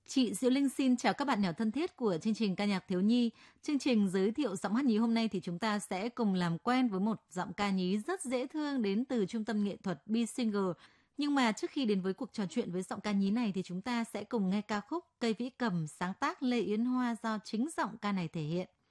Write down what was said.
Chị Diệu Linh xin chào các bạn nhỏ thân thiết của chương trình ca nhạc thiếu nhi. Chương trình giới thiệu giọng hát nhí hôm nay thì chúng ta sẽ cùng làm quen với một giọng ca nhí rất dễ thương đến từ trung tâm nghệ thuật Be Singer. Nhưng mà trước khi đến với cuộc trò chuyện với giọng ca nhí này thì chúng ta sẽ cùng nghe ca khúc Cây vĩ cầm sáng tác Lê Yến Hoa do chính giọng ca này thể hiện.